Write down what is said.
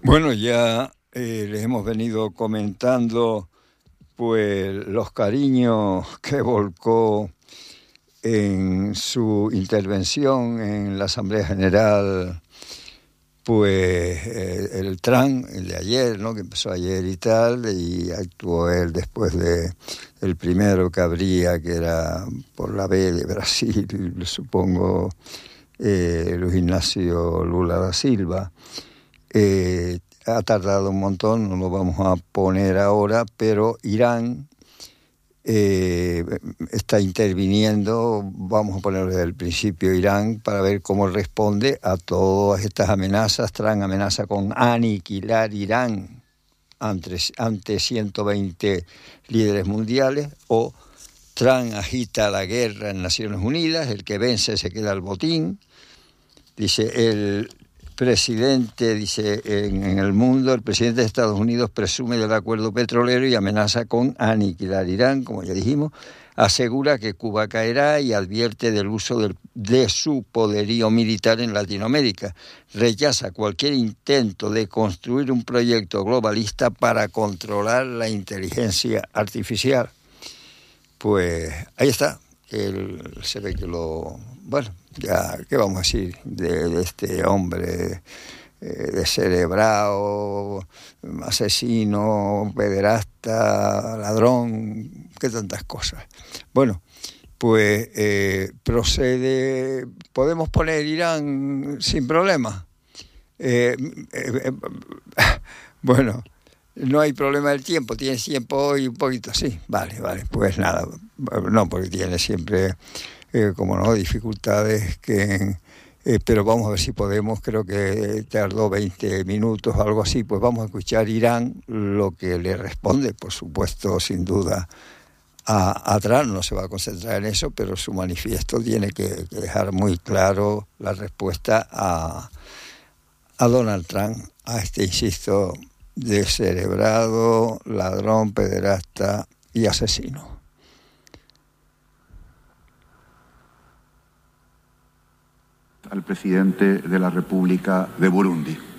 Bueno, ya les hemos venido comentando pues los cariños que volcó en su intervención en la Asamblea General, pues el Trump, el de ayer, ¿no?, que empezó ayer y tal, y actuó él después de el primero que habría, que era por la B de Brasil, supongo, Luis Ignacio Lula da Silva. Ha tardado un montón, no lo vamos a poner ahora, pero Irán está interviniendo, vamos a ponerlo desde el principio, Irán, para ver cómo responde a todas estas amenazas. Trump amenaza con aniquilar Irán ante 120 líderes mundiales, o Trump agita la guerra en Naciones Unidas, el que vence se queda el botín. Dice el presidente, dice en el mundo, el presidente de Estados Unidos presume del acuerdo petrolero y amenaza con aniquilar Irán, como ya dijimos. Asegura que Cuba caerá y advierte del uso de su poderío militar en Latinoamérica. Rechaza cualquier intento de construir un proyecto globalista para controlar la inteligencia artificial. Pues ahí está. Se ve que bueno, ya, ¿qué vamos a decir de este hombre descerebrado, asesino, pederasta, ladrón, qué tantas cosas? Bueno, pues procede, podemos poner Irán sin problema. Bueno, no hay problema del tiempo, tienes tiempo hoy un poquito, sí, vale, pues nada, no, porque tiene siempre, como no, dificultades pero vamos a ver si podemos. Creo que tardó 20 minutos o algo así, pues vamos a escuchar Irán lo que le responde, por supuesto, sin duda, a Trump. No se va a concentrar en eso, pero su manifiesto tiene que dejar muy claro la respuesta a Donald Trump, a este, insisto, descerebrado, ladrón, pederasta y asesino. Al presidente de la República de Burundi.